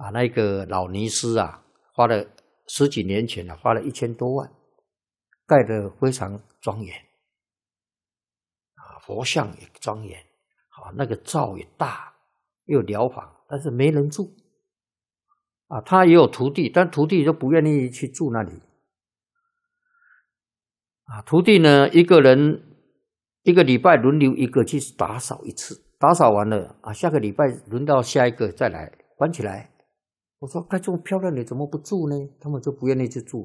那个老尼斯花了10几年前花了1000多万，盖得非常庄严，佛像也庄严，那个灶也大，又疗房，但是没人住，他也有徒弟，但徒弟就不愿意去住那里，徒弟呢，一个人1个礼拜轮流一个去打扫一次，打扫完了下个礼拜轮到下一个再来关起来。我说盖这么漂亮，你怎么不住呢？他们就不愿意去住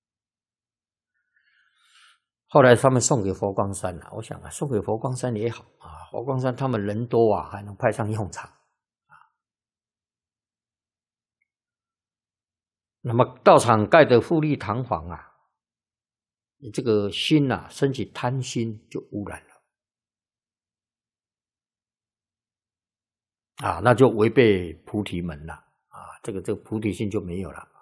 后来他们送给佛光山我想送给佛光山也好佛光山他们人多还能派上用场那么道场盖得富丽堂皇你这个心升起贪心就污染了那就违背菩提门了这个菩提心就没有了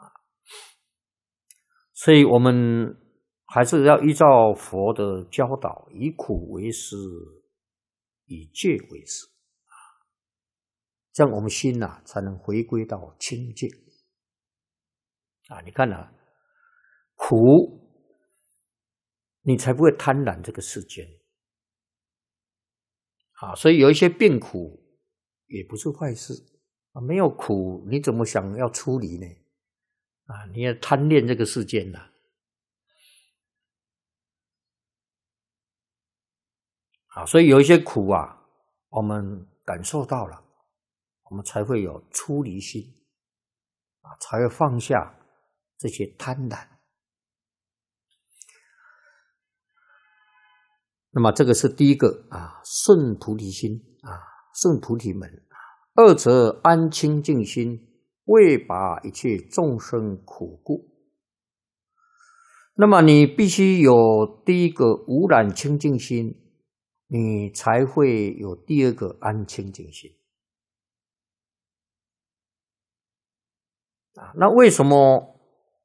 所以我们还是要依照佛的教导，以苦为师，以戒为师这样我们心才能回归到清净你看苦你才不会贪婪这个世间所以有一些病苦也不是坏事没有苦你怎么想要出离呢你要贪恋这个世间所以有一些苦我们感受到了，我们才会有出离心才会放下这些贪婪。那么这个是第一个顺菩提心顺菩提门。二则安清净心，为拔一切众生苦故。那么你必须有第一个无染清净心，你才会有第二个安清净心那为什么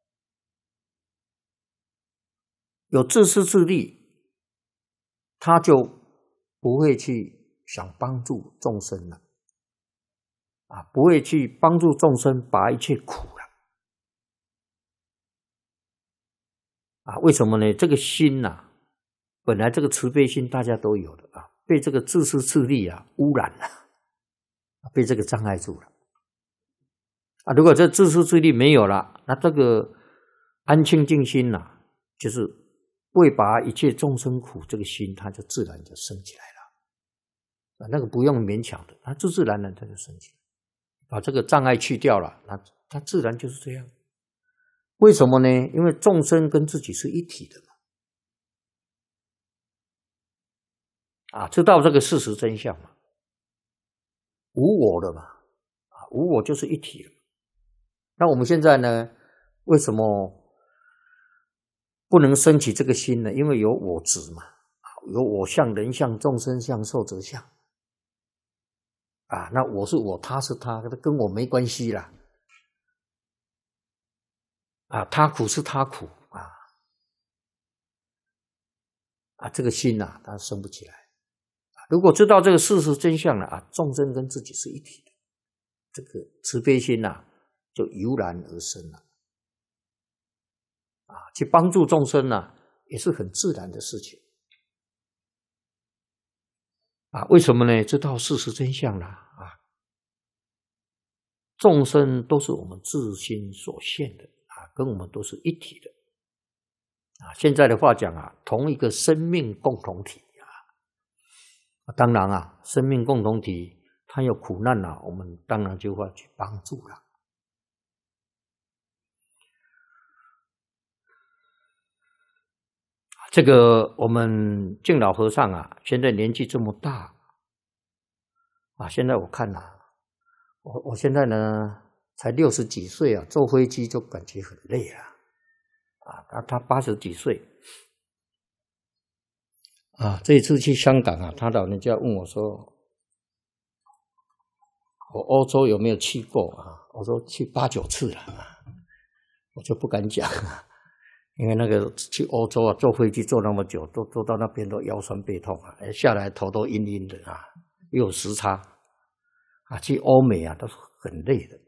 有自私自利，他就不会去想帮助众生了不会去帮助众生拔一切苦了为什么呢？这个心本来这个慈悲心大家都有的被这个自私自利污染了被这个障碍住了如果这自私自利没有了，那这个安清净心就是为拔一切众生苦，这个心它就自然就升起来了那个不用勉强的，它自自然然它就升起来，把这个障碍去掉了，那它自然就是这样。为什么呢？因为众生跟自己是一体的知道这个事实真相嘛，无我的嘛无我就是一体了。那我们现在呢，为什么不能升起这个心呢？因为有我执嘛，有我相、人相、众生相、寿者相那我是我，他是他，跟我没关系啦他苦是他苦这个心它升不起来。如果知道这个事实真相了众生跟自己是一体的，这个慈悲心就油然而生了去帮助众生也是很自然的事情为什么呢？知道事实真相了众生都是我们自心所现的跟我们都是一体的现在的话讲同一个生命共同体当然生命共同体它有苦难我们当然就会去帮助了。这个我们净老和尚现在年纪这么大现在我看我现在呢才60几岁坐飞机就感觉很累了他80几岁这一次去香港他老人家问我说我欧洲有没有去过我说去8、9次了我就不敢讲因为那个去欧洲坐飞机坐那么久，都坐到那边都腰酸背痛下来头都晕晕的又有时差去欧美都是很累的